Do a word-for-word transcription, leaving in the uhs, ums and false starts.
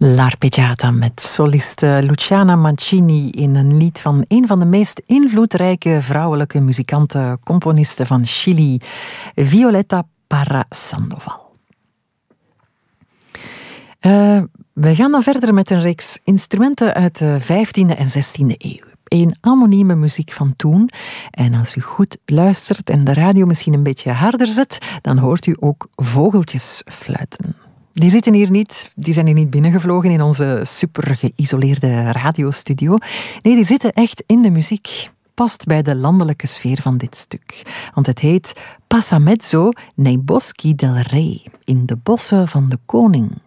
L'Arpeggiata met soliste Luciana Mancini in een lied van een van de meest invloedrijke vrouwelijke muzikanten, componisten van Chili, Violeta Parra Sandoval. Uh, we gaan dan verder met een reeks instrumenten uit de vijftiende en zestiende eeuw. Een anonieme muziek van toen. En als u goed luistert en de radio misschien een beetje harder zet, dan hoort u ook vogeltjes fluiten. Die zitten hier niet, die zijn hier niet binnengevlogen in onze super geïsoleerde radiostudio. Nee, die zitten echt in de muziek. Past bij de landelijke sfeer van dit stuk. Want het heet Passamezzo nei boschi del re, in de bossen van de koning.